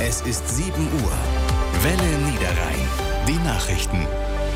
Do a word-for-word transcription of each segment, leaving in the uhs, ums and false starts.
Es ist sieben Uhr. Welle Niederrhein. Die Nachrichten.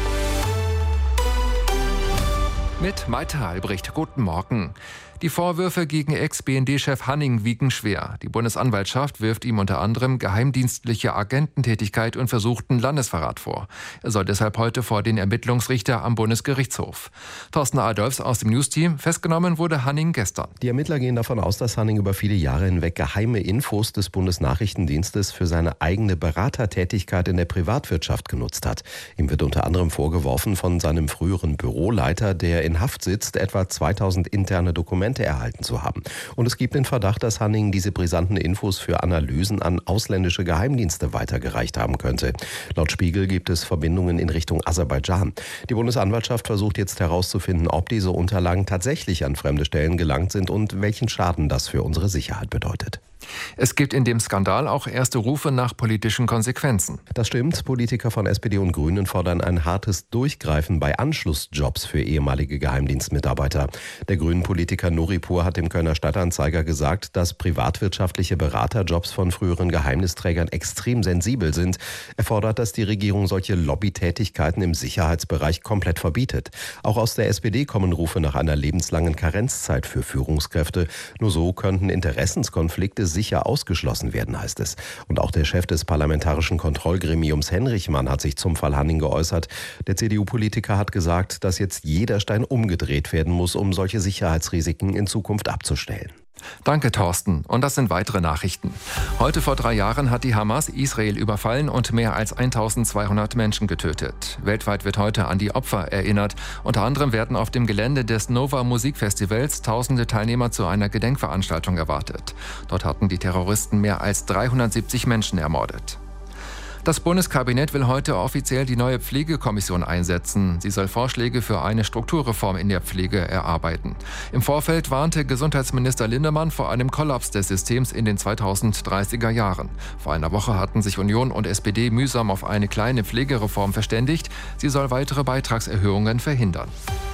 Mit Malte Albrecht. Guten Morgen. Die Vorwürfe gegen Ex-B N D-Chef Hanning wiegen schwer. Die Bundesanwaltschaft wirft ihm unter anderem geheimdienstliche Agententätigkeit und versuchten Landesverrat vor. Er soll deshalb heute vor den Ermittlungsrichter am Bundesgerichtshof. Thorsten Adolfs aus dem News-Team. Festgenommen wurde Hanning gestern. Die Ermittler gehen davon aus, dass Hanning über viele Jahre hinweg geheime Infos des Bundesnachrichtendienstes für seine eigene Beratertätigkeit in der Privatwirtschaft genutzt hat. Ihm wird unter anderem vorgeworfen, von seinem früheren Büroleiter, der in Haft sitzt, etwa zweitausend interne Dokumente erhalten zu haben. Und es gibt den Verdacht, dass Hanning diese brisanten Infos für Analysen an ausländische Geheimdienste weitergereicht haben könnte. Laut Spiegel gibt es Verbindungen in Richtung Aserbaidschan. Die Bundesanwaltschaft versucht jetzt herauszufinden, ob diese Unterlagen tatsächlich an fremde Stellen gelangt sind und welchen Schaden das für unsere Sicherheit bedeutet. Es gibt in dem Skandal auch erste Rufe nach politischen Konsequenzen. Das stimmt. Politiker von S P D und Grünen fordern ein hartes Durchgreifen bei Anschlussjobs für ehemalige Geheimdienstmitarbeiter. Der Grünen-Politiker Nuripur hat dem Kölner Stadtanzeiger gesagt, dass privatwirtschaftliche Beraterjobs von früheren Geheimnisträgern extrem sensibel sind. Er fordert, dass die Regierung solche Lobbytätigkeiten im Sicherheitsbereich komplett verbietet. Auch aus der S P D kommen Rufe nach einer lebenslangen Karenzzeit für Führungskräfte. Nur so könnten Interessenskonflikte sicher ausgeschlossen werden, heißt es. Und auch der Chef des Parlamentarischen Kontrollgremiums Henrichmann hat sich zum Fall Hanning geäußert. Der C D U-Politiker hat gesagt, dass jetzt jeder Stein umgedreht werden muss, um solche Sicherheitsrisiken in Zukunft abzustellen. Danke, Thorsten. Und das sind weitere Nachrichten. Heute vor drei Jahren hat die Hamas Israel überfallen und mehr als eintausendzweihundert Menschen getötet. Weltweit wird heute an die Opfer erinnert. Unter anderem werden auf dem Gelände des Nova Musikfestivals tausende Teilnehmer zu einer Gedenkveranstaltung erwartet. Dort hatten die Terroristen mehr als dreihundertsiebzig Menschen ermordet. Das Bundeskabinett will heute offiziell die neue Pflegekommission einsetzen. Sie soll Vorschläge für eine Strukturreform in der Pflege erarbeiten. Im Vorfeld warnte Gesundheitsminister Lindemann vor einem Kollaps des Systems in den zweitausenddreißiger Jahren. Vor einer Woche hatten sich Union und S P D mühsam auf eine kleine Pflegereform verständigt. Sie soll weitere Beitragserhöhungen verhindern.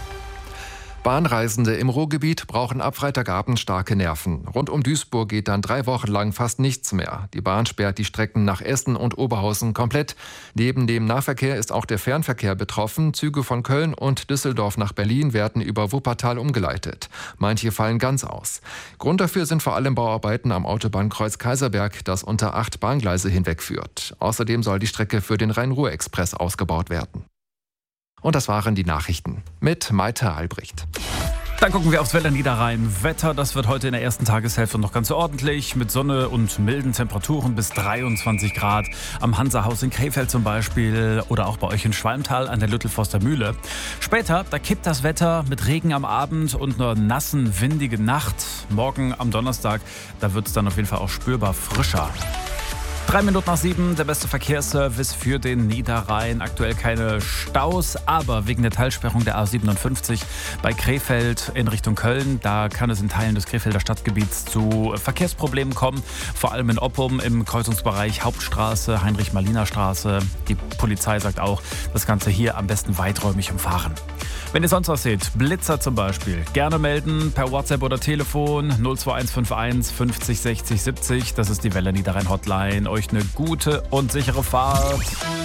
Bahnreisende im Ruhrgebiet brauchen ab Freitagabend starke Nerven. Rund um Duisburg geht dann drei Wochen lang fast nichts mehr. Die Bahn sperrt die Strecken nach Essen und Oberhausen komplett. Neben dem Nahverkehr ist auch der Fernverkehr betroffen. Züge von Köln und Düsseldorf nach Berlin werden über Wuppertal umgeleitet. Manche fallen ganz aus. Grund dafür sind vor allem Bauarbeiten am Autobahnkreuz Kaiserberg, das unter acht Bahngleise hinwegführt. Außerdem soll die Strecke für den Rhein-Ruhr-Express ausgebaut werden. Und das waren die Nachrichten mit Malte Albrecht. Dann gucken wir aufs Wetter Niederrhein. Wetter, das wird heute in der ersten Tageshälfte noch ganz ordentlich. Mit Sonne und milden Temperaturen bis dreiundzwanzig Grad. Am Hansahaus in Krefeld zum Beispiel oder auch bei euch in Schwalmtal an der Lüttelforster Mühle. Später, da kippt das Wetter mit Regen am Abend und einer nassen, windigen Nacht. Morgen am Donnerstag, da wird es dann auf jeden Fall auch spürbar frischer. Drei Minuten nach sieben, der beste Verkehrsservice für den Niederrhein. Aktuell keine Staus, aber wegen der Teilsperrung der A siebenundfünfzig bei Krefeld in Richtung Köln, da kann es in Teilen des Krefelder Stadtgebiets zu Verkehrsproblemen kommen. Vor allem in Oppum im Kreuzungsbereich Hauptstraße, Heinrich-Marliner-Straße. Die Polizei sagt auch, das Ganze hier am besten weiträumig umfahren. Wenn ihr sonst was seht, Blitzer zum Beispiel, gerne melden per WhatsApp oder Telefon null zwei eins fünf eins fünfzig sechzig siebzig. Das ist die Welle Niederrhein Hotline. Euch eine gute und sichere Fahrt.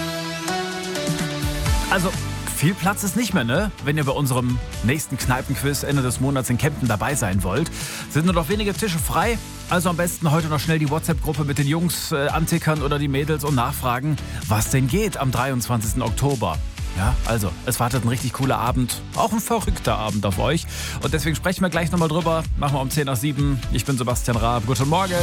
Also, viel Platz ist nicht mehr, ne? Wenn ihr bei unserem nächsten Kneipenquiz Ende des Monats in Kempten dabei sein wollt. Sind nur noch wenige Tische frei. Also am besten heute noch schnell die WhatsApp-Gruppe mit den Jungs äh, antickern oder die Mädels und nachfragen, was denn geht am dreiundzwanzigsten Oktober. Ja, also, es wartet ein richtig cooler Abend, auch ein verrückter Abend auf euch. Und deswegen sprechen wir gleich nochmal drüber. Machen wir um zehn nach sieben. Ich bin Sebastian Raab. Guten Morgen.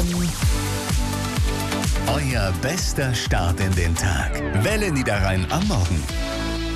Euer bester Start in den Tag. Welle Niederrhein am Morgen.